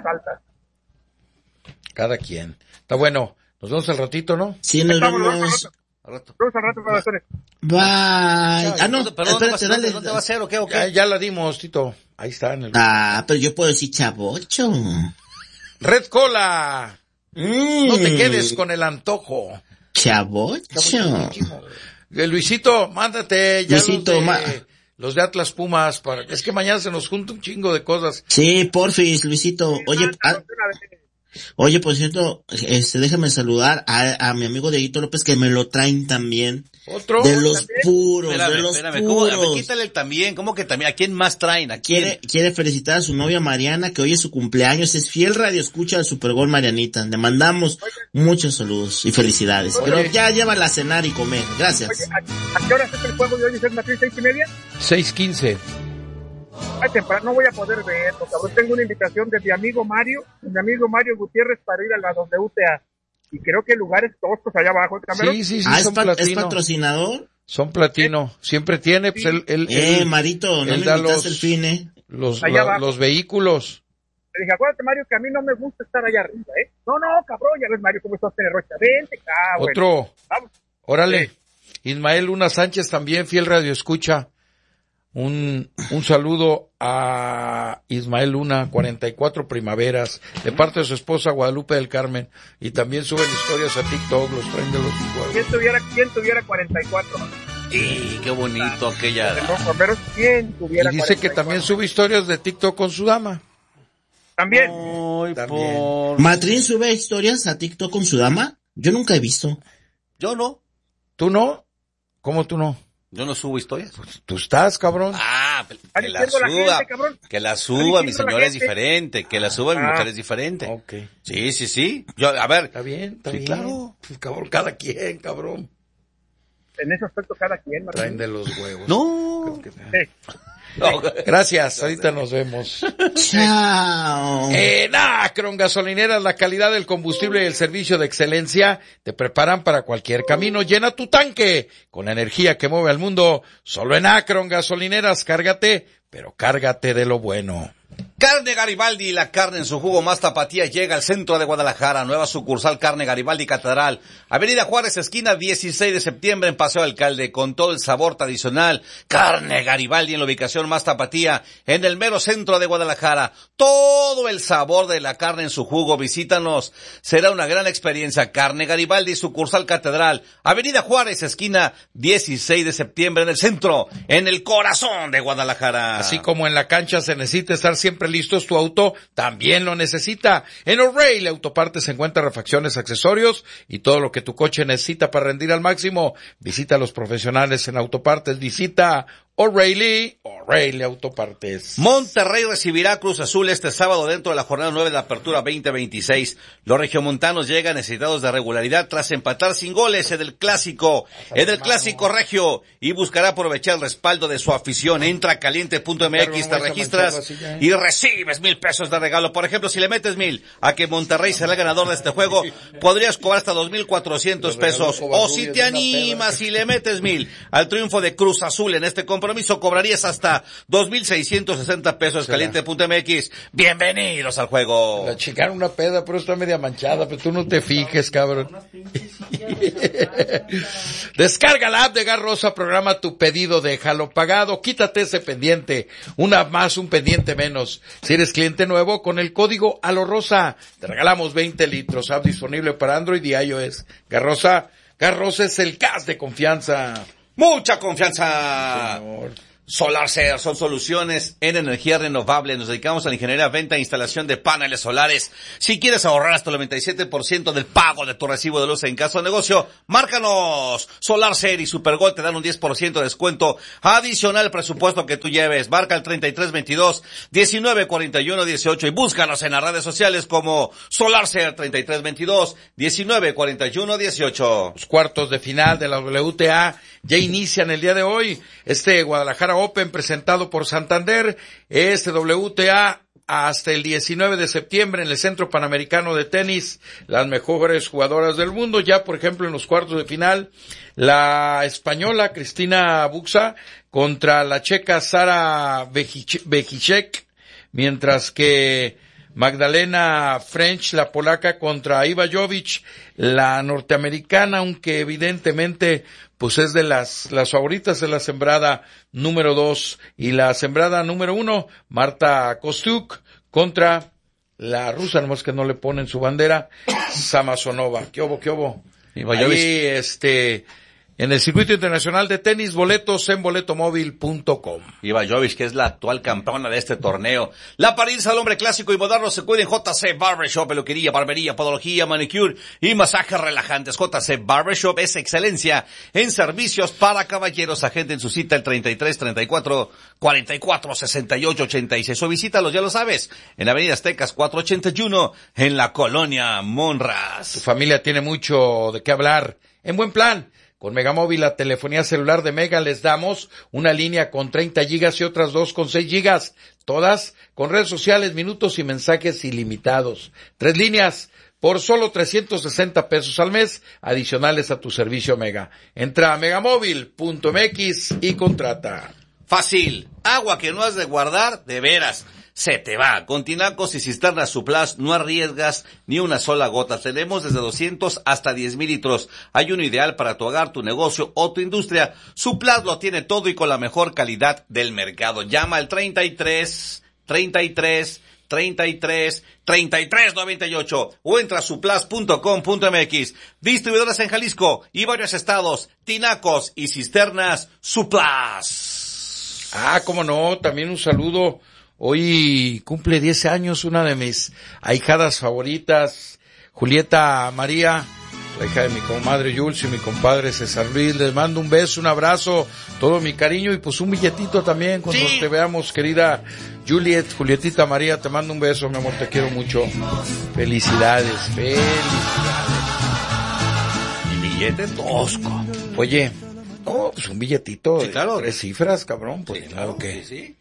Cada quien. Está bueno. Nos vemos al ratito, ¿no? Sí, nos vemos. Al rato, profesores. Bye. No, perdón, espérate, dale. ¿dónde va a ser o qué? Ya la dimos, Tito. Ahí está. Pero yo puedo decir chavocho. Red Cola. No te quedes con el antojo. Chavocho. Luisito, mándate ya Luisito, los de Atlas Pumas. Es que mañana se nos junta un chingo de cosas. Sí, porfis, Luisito. Oye, por cierto, déjame saludar a mi amigo Dieguito López, que me lo traen también. ¿Otro? De los puros, Espérame, puros. Quítale el también, ¿cómo que también? ¿A quién más traen? ¿A quién? Quiere felicitar a su novia Mariana, que hoy es su cumpleaños, es fiel radioescucha del Supergol Marianita. Le mandamos muchos saludos y felicidades. Pero ya llévala a cenar y comer. Gracias. Oye, ¿a qué hora es el juego de hoy? ¿Es Matriz 6:30? 6:15. Ay, temprano no voy a poder verlo, cabrón. Tengo una invitación de mi amigo Mario Gutiérrez para ir a la WTA. Y creo que lugares toscos allá abajo, ¿el Cameron? Sí, ¿Es patrocinador? Son platino. Siempre tiene, pues Marito, no él me da invitaste el fin, los vehículos. Le dije, acuérdate, Mario, que a mí no me gusta estar allá arriba, ¿eh? No, cabrón, ya ves, Mario, cómo estás en el Rocha. Vente, cabrón. Otro. Vamos. Órale. Sí. Ismael Luna Sánchez también, fiel radio escucha. Un saludo a Ismael Luna, 44 primaveras, de parte de su esposa Guadalupe del Carmen, y también suben historias a TikTok, los traen de los iguales. ¿Quién tuviera 44? Y qué bonito aquella. ¿Quién tuviera 44? Y dice que también sube historias de TikTok con su dama. ¿También? También. ¿Matrín sube historias a TikTok con su dama? Yo nunca he visto. Yo no. ¿Tú no? ¿Cómo tú no? Yo no subo historias. Pues, tú estás, cabrón. Que la suba, mi señora es diferente. Que la suba, mi mujer es diferente. Okay. Sí. Yo, a ver. Está bien. Claro. Pues, cabrón, cada quien, cabrón. En ese aspecto, cada quien, Martín. Traen de los huevos. No. Gracias, ahorita nos vemos. Chao. En Akron Gasolineras, la calidad del combustible y el servicio de excelencia te preparan para cualquier camino. Llena tu tanque con la energía que mueve al mundo. Solo en Akron Gasolineras, cárgate, pero cárgate de lo bueno. Carne Garibaldi, la carne en su jugo más tapatía, llega al centro de Guadalajara. Nueva sucursal Carne Garibaldi Catedral, Avenida Juárez, esquina 16 de septiembre en Paseo Alcalde, con todo el sabor tradicional. Carne Garibaldi en la ubicación más tapatía, en el mero centro de Guadalajara. Todo el sabor de la carne en su jugo, visítanos. Será una gran experiencia. Carne Garibaldi, sucursal Catedral, Avenida Juárez, esquina 16 de septiembre en el centro, en el corazón de Guadalajara. Así como en la cancha se necesita estar siempre listos, tu auto también lo necesita. En O'Reilly Autopartes se encuentran refacciones, accesorios y todo lo que tu coche necesita para rendir al máximo. Visita a los profesionales en Autopartes. Visita O'Reilly Autopartes. Monterrey recibirá a Cruz Azul este sábado dentro de la jornada 9 de la Apertura 2026. Los regiomontanos llegan necesitados de regularidad tras empatar sin goles en el clásico regio, y buscará aprovechar el respaldo de su afición. Entra a caliente.mx, te registras y recibes $1,000 de regalo. Por ejemplo, si le metes 1,000 a que Monterrey será el ganador de este juego, podrías cobrar hasta $2,400. O si te animas y le metes 1,000 al triunfo de Cruz Azul en este compromiso, cobrarías hasta $2,660. Caliente.mx. Bienvenidos al juego. La chingaron una peda, pero está media manchada, pero tú no te fijes, cabrón. Descarga la app de Gas Rosa, programa tu pedido, déjalo pagado, quítate ese pendiente, una más, un pendiente menos. Si eres cliente nuevo, con el código ALOROSA, te regalamos 20 litros, app disponible para Android y iOS. Gas Rosa es el gas de confianza. ¡Mucha confianza! Señor. SolarCare son soluciones en energía renovable. Nos dedicamos a la ingeniería, venta e instalación de paneles solares. Si quieres ahorrar hasta el 97% del pago de tu recibo de luz en caso de negocio, márcanos. SolarCare y Supergol te dan un 10% de descuento adicional al presupuesto que tú lleves. Marca el 3322-1941-18 y búscanos en las redes sociales como SolarCare 3322-1941-18. Los cuartos de final de la WTA ya inician el día de hoy. Guadalajara Open presentado por Santander, WTA hasta el 19 de septiembre en el Centro Panamericano de Tenis, las mejores jugadoras del mundo. Ya, por ejemplo, en los cuartos de final, la española Cristina Buxa contra la checa Sara Bejiček, mientras que Magdalena French, la polaca, contra Iva Jovic, la norteamericana, aunque evidentemente pues es de las favoritas, es la sembrada número 2 y la sembrada número 1, Marta Kostyuk, contra la rusa, nomás que no le ponen su bandera, Samsonova. ¿Qué hubo? Ahí, en el Circuito Internacional de Tenis, boletos en boletomóvil.com. Iva Jovic, que es la actual campeona de este torneo. La apariencia del hombre clásico y moderno se cuida en JC Barbershop, peluquería, barbería, podología, manicure y masajes relajantes. JC Barbershop es excelencia en servicios para caballeros. Agenden su cita el 33 34 44 68 86 o visítalos, ya lo sabes, en la Avenida Aztecas 481 en la Colonia Monraz. Tu familia tiene mucho de qué hablar. En buen plan. Con Megamóvil, la telefonía celular de Mega, les damos una línea con 30 gigas y otras 2 con 6 gigas. Todas con redes sociales, minutos y mensajes ilimitados. 3 líneas por solo 360 pesos al mes, adicionales a tu servicio Mega. Entra a megamóvil.mx y contrata. Fácil. Agua que no has de guardar, de veras. Se te va. Con tinacos y cisternas Suplas no arriesgas ni una sola gota. Tenemos desde 200 hasta 10,000 litros. Hay uno ideal para tu hogar, tu negocio o tu industria. Suplas lo tiene todo y con la mejor calidad del mercado. Llama al 33 98 o entra a suplas.com.mx. Distribuidores en Jalisco y varios estados. Tinacos y cisternas Suplas. Cómo no, también un saludo. Hoy cumple 10 años una de mis ahijadas favoritas, Julieta María, la hija de mi comadre Jules y mi compadre César Luis. Les mando un beso, un abrazo, todo mi cariño y pues un billetito también cuando te veamos, querida Julietita María, te mando un beso, mi amor, te quiero mucho. Felicidades. Mi billete tosco. Oye, pues un billetito sí, claro, de 3 cifras, cabrón, pues sí, claro que sí.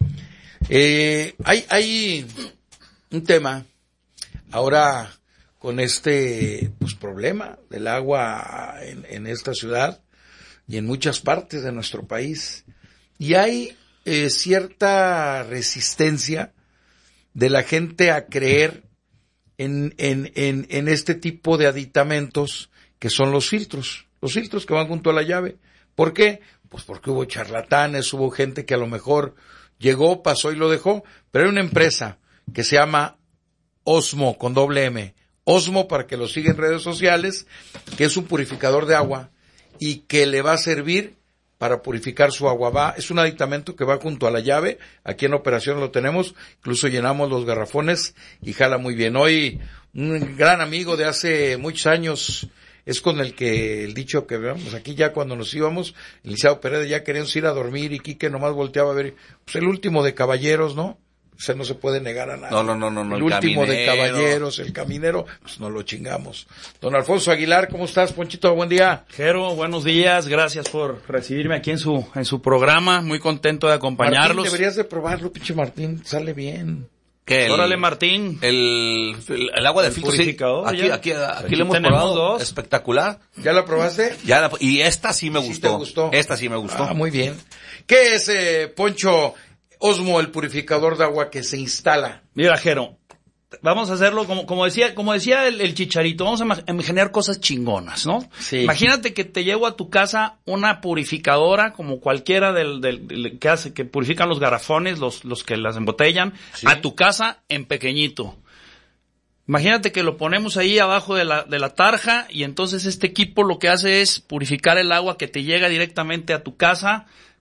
Hay un tema ahora con pues problema del agua en esta ciudad y en muchas partes de nuestro país, y hay cierta resistencia de la gente a creer en este tipo de aditamentos que son los filtros que van junto a la llave. ¿Por qué? Pues porque hubo charlatanes, hubo gente que a lo mejor llegó, pasó y lo dejó, pero hay una empresa que se llama Osmo, con doble M, Osmo, para que lo siga en redes sociales, que es un purificador de agua y que le va a servir para purificar su agua. Es un aditamento que va junto a la llave, aquí en operación lo tenemos, incluso llenamos los garrafones y jala muy bien. Hoy, un gran amigo de hace muchos años, es con el dicho que veamos aquí ya cuando nos íbamos, el licenciado Pérez, ya queríamos ir a dormir y Quique nomás volteaba a ver, pues el último de caballeros, ¿no? O sea, no se puede negar a nada. No. El último de caballeros, el caminero, pues no lo chingamos. Don Alfonso Aguilar, ¿cómo estás, Ponchito? Buen día. Jero, buenos días, gracias por recibirme aquí en su programa, muy contento de acompañarlos. Martín, deberías de probarlo, pinche Martín, sale bien. Órale, Martín. El agua de filtro, sí. Aquí lo hemos probado. 2. Espectacular. ¿Ya la probaste? Y esta sí me gustó. ¿Sí te gustó? Esta sí me gustó. Muy bien. ¿Qué es, Poncho, Osmo, el purificador de agua que se instala? Mira, Jero, vamos a hacerlo como decía el Chicharito, vamos a generar cosas chingonas, ¿no? Sí. Imagínate que te llevo a tu casa una purificadora como cualquiera que purifican los garrafones, los que las embotellan, sí, a tu casa en pequeñito. Imagínate que lo ponemos ahí abajo de la tarja y entonces este equipo lo que hace es purificar el agua que te llega directamente a tu casa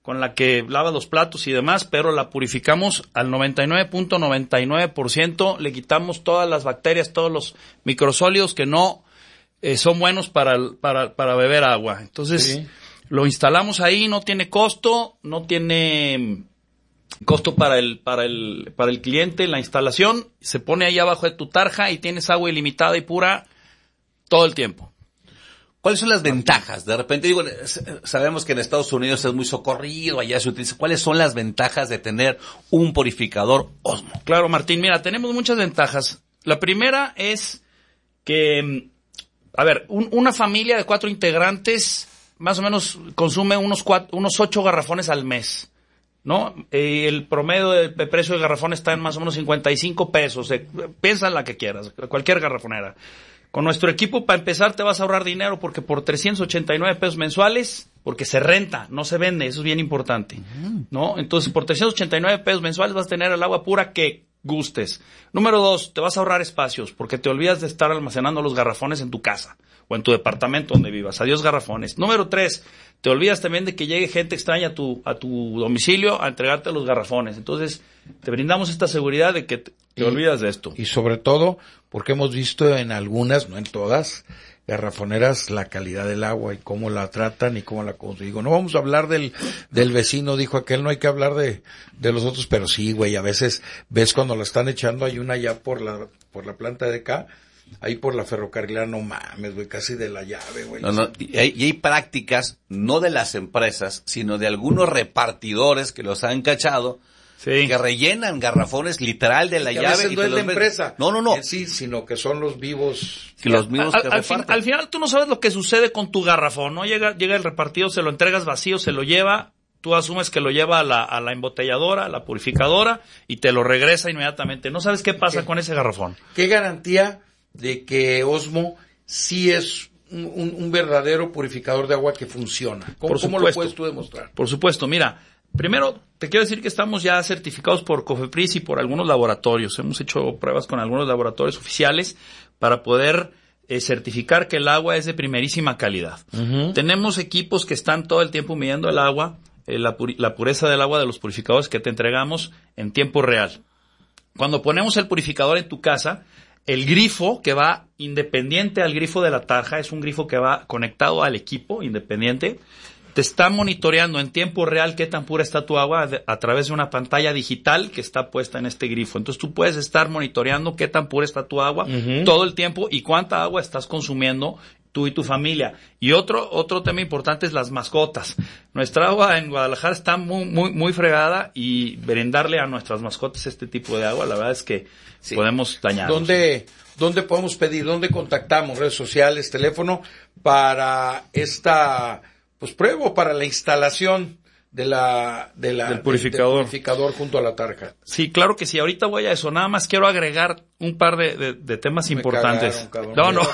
con la que lavas los platos y demás, pero la purificamos al 99.99%, le quitamos todas las bacterias, todos los microsólidos que no son buenos para beber agua. Entonces, sí, lo instalamos ahí, no tiene costo, no tiene costo para el cliente la instalación, se pone ahí abajo de tu tarja y tienes agua ilimitada y pura todo el tiempo. ¿Cuáles son las ventajas? De repente digo, sabemos que en Estados Unidos es muy socorrido, allá se utiliza. ¿Cuáles son las ventajas de tener un purificador Osmo? Claro, Martín, mira, tenemos muchas ventajas. La primera es que, una familia de 4 integrantes más o menos consume unos 8 garrafones al mes, ¿no? El promedio de precio de garrafón está en más o menos 55 pesos. Piensa en la que quieras, cualquier garrafonera. Con nuestro equipo, para empezar, te vas a ahorrar dinero porque por 389 pesos mensuales, porque se renta, no se vende, eso es bien importante, ¿no? Entonces, por 389 pesos mensuales vas a tener el agua pura que gustes. Número 2, te vas a ahorrar espacios porque te olvidas de estar almacenando los garrafones en tu casa o en tu departamento donde vivas. Adiós garrafones. Número 3, te olvidas también de que llegue gente extraña a tu domicilio a entregarte los garrafones. Entonces, te brindamos esta seguridad de que te olvidas de esto. Y sobre todo, porque hemos visto en algunas, no en todas, garrafoneras la calidad del agua y cómo la tratan y cómo la consigo. No vamos a hablar del vecino, dijo aquel, no hay que hablar de los otros, pero sí, güey, a veces ves cuando la están echando, hay una ya por la planta de acá, ahí por la ferrocarrilera, no mames, güey, casi de la llave, güey. No, y hay prácticas, no de las empresas, sino de algunos repartidores que los han cachado, sí, que rellenan garrafones literal de la llave. A veces no es la empresa. No. Sí, sino que son los vivos. Que los mismos que reparten. Al final tú no sabes lo que sucede con tu garrafón, ¿no? Llega el repartido, se lo entregas vacío, se lo lleva, tú asumes que lo lleva a la embotelladora, a la purificadora, y te lo regresa inmediatamente. No sabes qué pasa con ese garrafón. ¿Qué garantía de que Osmo sí es un verdadero purificador de agua que funciona? ¿Cómo lo puedes tú demostrar? Por supuesto, mira, primero te quiero decir que estamos ya certificados por COFEPRIS y por algunos laboratorios. Hemos hecho pruebas con algunos laboratorios oficiales para poder certificar que el agua es de primerísima calidad. Uh-huh. Tenemos equipos que están todo el tiempo midiendo el agua, la pureza del agua de los purificadores que te entregamos en tiempo real. Cuando ponemos el purificador en tu casa, el grifo que va independiente al grifo de la tarja, es un grifo que va conectado al equipo independiente, te está monitoreando en tiempo real qué tan pura está tu agua a través de una pantalla digital que está puesta en este grifo. Entonces tú puedes estar monitoreando qué tan pura está tu agua todo el tiempo y cuánta agua estás consumiendo tú y tu familia. Y otro tema importante es las mascotas. Nuestra agua en Guadalajara está muy fregada y brindarle a nuestras mascotas este tipo de agua, la verdad es que sí, podemos dañarlos. ¿Dónde podemos pedir? ¿Dónde contactamos? Redes sociales, teléfono para esta prueba, para la instalación del purificador junto a la tarja? Sí, claro que sí. Ahorita voy a eso. Nada más quiero agregar un par de temas importantes. Cagaron, no.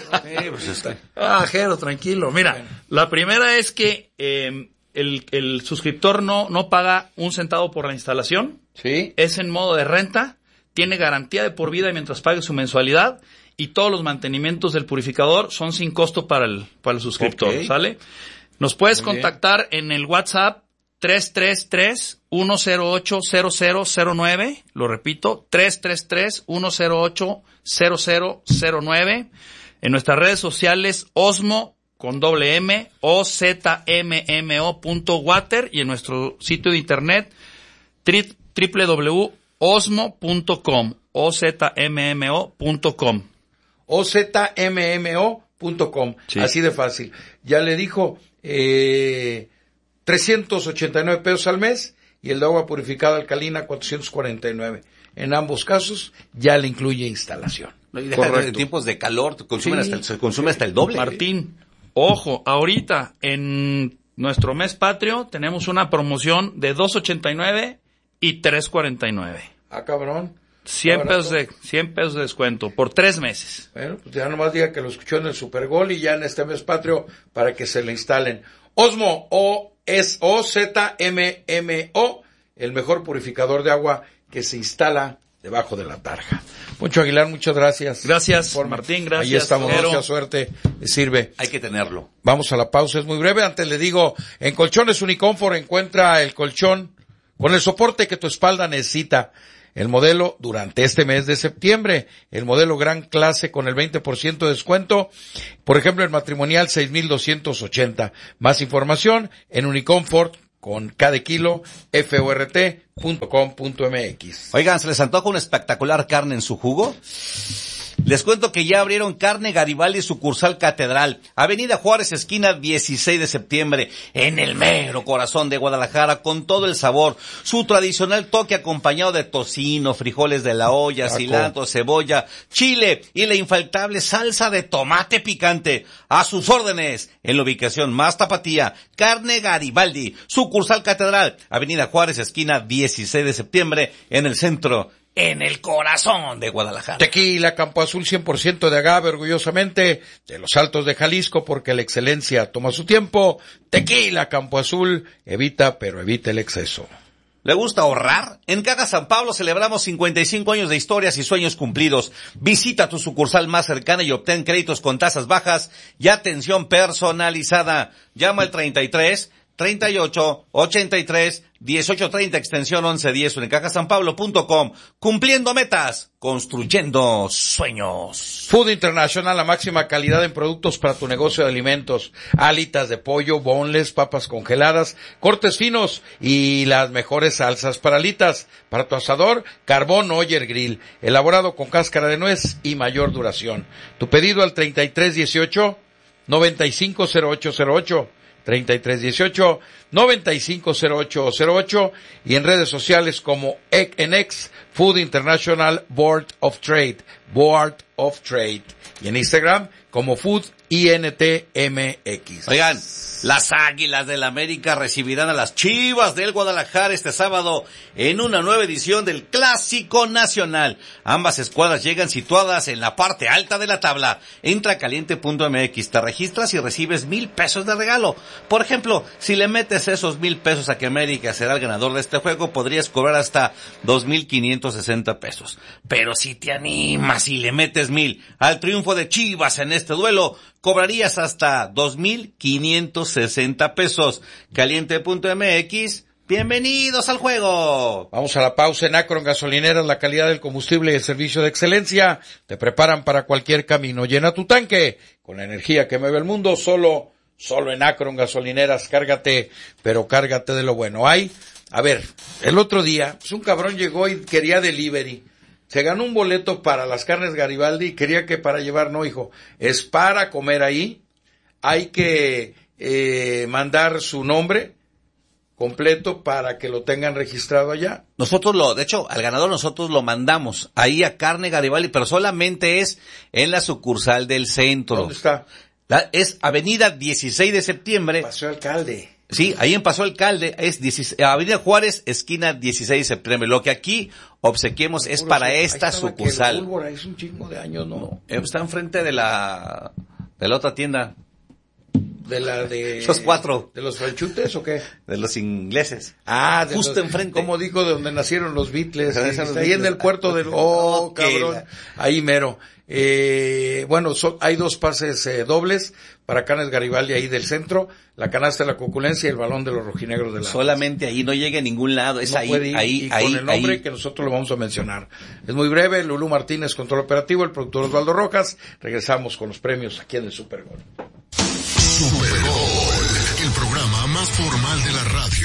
Jero, tranquilo. Mira, la primera es que el suscriptor no paga un centavo por la instalación. Sí. Es en modo de renta. Tiene garantía de por vida mientras pague su mensualidad. Y todos los mantenimientos del purificador son sin costo para el suscriptor. Okay. ¿Sale? Nos puedes contactar en el WhatsApp 333-108-0009. Lo repito, 333-108-0009. En nuestras redes sociales, Osmo, con doble M, OZMMO.water. Y en nuestro sitio de internet, www.osmo.com, OZMMO.com. OZMMO.com. Sí. Así de fácil. Ya le dijo, 389 pesos al mes y el de agua purificada alcalina 449. En ambos casos ya le incluye instalación. En tiempos de calor se consume hasta el doble. Martín, ojo, ahorita en nuestro mes patrio tenemos una promoción de 2.89 y 3.49. Ah, cabrón. 100 pesos de descuento por 3 meses. Bueno, pues ya nomás diga que lo escuchó en el Supergol y ya en este mes patrio para que se le instalen. Osmo, OZMMO, el mejor purificador de agua que se instala debajo de la tarja. Poncho Aguilar, muchas gracias. Gracias, Martín, gracias. Ahí estamos, mucha suerte, le sirve. Hay que tenerlo. Vamos a la pausa, es muy breve. Antes le digo, en Colchones Uniconfort encuentra el colchón con el soporte que tu espalda necesita. El modelo durante este mes de septiembre, el modelo Gran Clase con el 20% de descuento, por ejemplo el matrimonial 6,280. Más información en Uniconfort con cada kilo, fort.com.mx. Oigan, ¿se les antoja una espectacular carne en su jugo? Les cuento que ya abrieron Carne Garibaldi sucursal Catedral, Avenida Juárez, esquina 16 de septiembre, en el mero corazón de Guadalajara, con todo el sabor, su tradicional toque acompañado de tocino, frijoles de la olla, cilantro, cebolla, chile y la infaltable salsa de tomate picante. A sus órdenes, en la ubicación más tapatía, Carne Garibaldi, sucursal Catedral, Avenida Juárez, esquina 16 de septiembre, en el centro, en el corazón de Guadalajara. Tequila Campo Azul 100% de agave, orgullosamente de los Altos de Jalisco, porque la excelencia toma su tiempo. Tequila Campo Azul, evita el exceso. ¿Le gusta ahorrar? En Caja San Pablo celebramos 55 años de historias y sueños cumplidos. Visita tu sucursal más cercana y obtén créditos con tasas bajas y atención personalizada. Llama al 33-38-83-1830, extensión 1110, unicajasanpablo.com. Cumpliendo metas, construyendo sueños. Food International, la máxima calidad en productos para tu negocio de alimentos. Alitas de pollo, boneless, papas congeladas, cortes finos y las mejores salsas para alitas. Para tu asador, carbón Oyer Grill, elaborado con cáscara de nuez y mayor duración. Tu pedido al 3318-950808. 3318-950808 y en redes sociales como ECNX, Food International Board of Trade, y en Instagram como Food INTMX. Oigan, las Águilas del América recibirán a las Chivas del Guadalajara este sábado en una nueva edición del Clásico Nacional. Ambas escuadras llegan situadas en la parte alta de la tabla. Entra a caliente.mx, te registras y recibes 1,000 pesos de regalo. Por ejemplo, si le metes esos 1,000 pesos a que América será el ganador de este juego, podrías cobrar hasta 2,560 pesos. Pero si te animas y le metes 1,000 al triunfo de Chivas en este duelo, cobrarías hasta 2,560 pesos. Caliente.mx, bienvenidos al juego. Vamos a la pausa. En Akron Gasolineras, la calidad del combustible y el servicio de excelencia te preparan para cualquier camino. Llena tu tanque con la energía que mueve el mundo, solo en Akron Gasolineras. Cárgate, pero cárgate de lo bueno. A ver, el otro día, pues un cabrón llegó y quería delivery. Se ganó un boleto para las carnes Garibaldi y quería que para llevar, no, hijo, es para comer ahí. Hay que mandar su nombre completo para que lo tengan registrado allá. De hecho, al ganador nosotros lo mandamos ahí a Carne Garibaldi, pero solamente es en la sucursal del centro. ¿Dónde está? Es Avenida 16 de septiembre. Paseo Alcalde. Sí, ahí en Paseo Alcalde, es Avenida Juárez, esquina 16 de septiembre. Lo que aquí obsequiemos es para esta sucursal. Es un chingo de años, ¿no? Está enfrente de la otra tienda. De esos 4. ¿De los franchutes o qué? De los ingleses. Justo enfrente. Como dijo, de donde nacieron los Beatles. Ahí en el puerto del... cabrón. Ahí mero. Bueno, hay 2 pases dobles para carnes Garibaldi ahí del centro, la canasta de la Coculencia y el balón de los rojinegros de la... Solamente ahí, no llega a ningún lado, es no ahí, con el nombre que nosotros lo vamos a mencionar. Es muy breve. Lulú Martínez, control operativo, el productor Osvaldo Rojas. Regresamos con los premios aquí en el Super Gol. Super Gol, el programa más formal de la radio.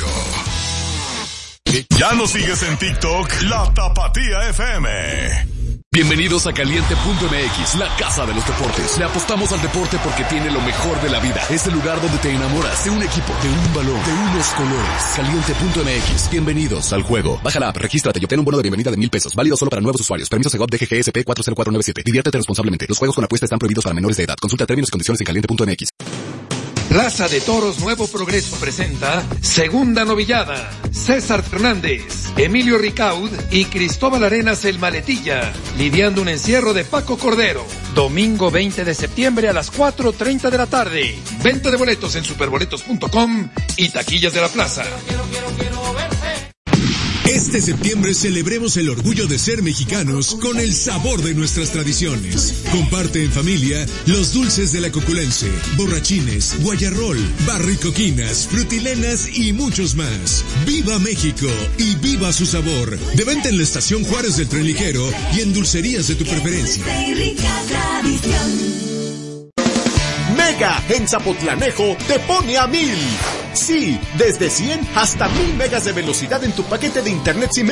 Ya nos sigues en TikTok, La Tapatía FM. Bienvenidos a Caliente.mx, la casa de los deportes. Le apostamos al deporte porque tiene lo mejor de la vida. Es el lugar donde te enamoras de un equipo, de un balón, de unos colores. Caliente.mx, bienvenidos al juego. Baja la app, regístrate y obtén un bono de bienvenida de 1,000 pesos. Válido solo para nuevos usuarios. Permiso Segov DGGSP 40497. Diviértete responsablemente. Los juegos con apuesta están prohibidos para menores de edad. Consulta términos y condiciones en Caliente.mx. Plaza de Toros Nuevo Progreso presenta Segunda Novillada. César Fernández, Emilio Ricaud y Cristóbal Arenas el Maletilla, lidiando un encierro de Paco Cordero. Domingo 20 de septiembre a las 4:30 de la tarde. Venta de boletos en superboletos.com y taquillas de la plaza. Es Este septiembre celebremos el orgullo de ser mexicanos con el sabor de nuestras tradiciones. Comparte en familia los dulces de la Coculense, borrachines, guayarrol, barricoquinas, frutilenas y muchos más. ¡Viva México y viva su sabor! De venta en la Estación Juárez del Tren Ligero y en dulcerías de tu preferencia. Mega en Zapotlanejo te pone a 1000. Sí, desde 100 hasta 1000 megas de velocidad en tu paquete de internet sin